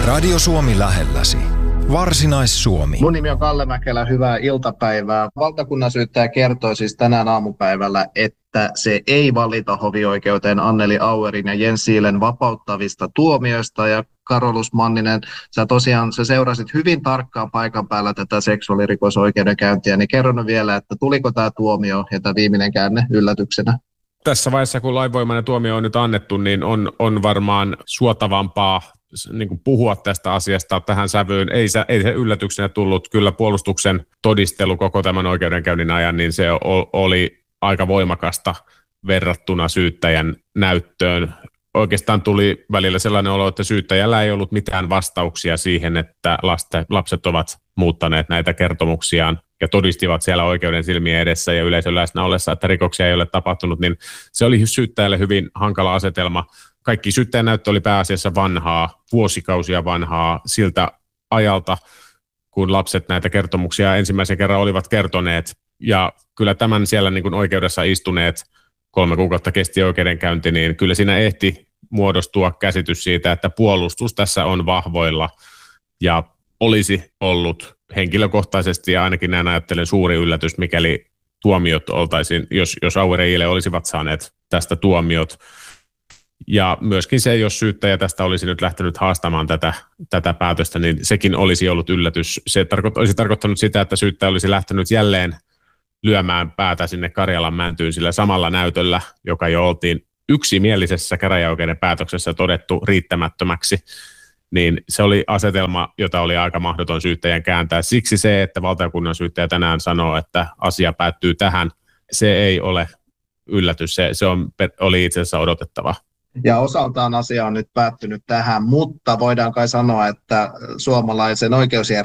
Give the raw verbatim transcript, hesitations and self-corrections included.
Radio Suomi lähelläsi. Varsinais-Suomi. Mun nimi on Kalle Mäkelä, hyvää iltapäivää. Valtakunnansyyttäjä kertoi siis tänään aamupäivällä, että se ei valita hovioikeuteen Anneli Auerin ja Jens Siilen vapauttavista tuomioista. Ja Carolus Manninen, sä tosiaan sä seurasit hyvin tarkkaan paikan päällä tätä seksuaalirikosoikeudenkäyntiä, niin kerro vielä, että tuliko tämä tuomio ja tämä viimeinen käänne yllätyksenä? Tässä vaiheessa, kun lainvoimainen tuomio on nyt annettu, niin on, on varmaan suotavampaa niin kuin puhua tästä asiasta tähän sävyyn. Ei se, ei se yllätyksenä tullut. Kyllä puolustuksen todistelu koko tämän oikeudenkäynnin ajan, niin se oli aika voimakasta verrattuna syyttäjän näyttöön. Oikeastaan tuli välillä sellainen olo, että syyttäjällä ei ollut mitään vastauksia siihen, että laste, lapset ovat muuttaneet näitä kertomuksiaan ja todistivat siellä oikeuden silmien edessä ja yleisön läsnä ollessa, että rikoksia ei ole tapahtunut, niin se oli syyttäjälle hyvin hankala asetelma. Kaikki syyttäjän näyttö oli pääasiassa vanhaa, vuosikausia vanhaa siltä ajalta, kun lapset näitä kertomuksia ensimmäisen kerran olivat kertoneet. Ja kyllä tämän siellä niin kuin oikeudessa istuneet, kolme kuukautta kesti oikeudenkäynti, niin kyllä siinä ehti muodostua käsitys siitä, että puolustus tässä on vahvoilla ja olisi ollut henkilökohtaisesti ja ainakin näin ajattelen suuri yllätys, mikäli tuomiot oltaisiin, jos, jos Auer ja Ile olisivat saaneet tästä tuomiot. Ja myöskin se, jos syyttäjä tästä olisi nyt lähtenyt haastamaan tätä, tätä päätöstä, niin sekin olisi ollut yllätys. Se tarko- olisi tarkoittanut sitä, että syyttäjä olisi lähtenyt jälleen lyömään päätä sinne Karjalan mäntyyn sillä samalla näytöllä, joka jo oltiin yksimielisessä käräjäoikeuden päätöksessä todettu riittämättömäksi. Niin se oli asetelma, jota oli aika mahdoton syyttäjän kääntää. Siksi se, että valtakunnan syyttäjä tänään sanoo, että asia päättyy tähän, se ei ole yllätys. Se, se on, oli itse asiassa odotettava. Ja osaltaan asia on nyt päättynyt tähän, mutta voidaan kai sanoa, että suomalaisen oikeusjärjestelmän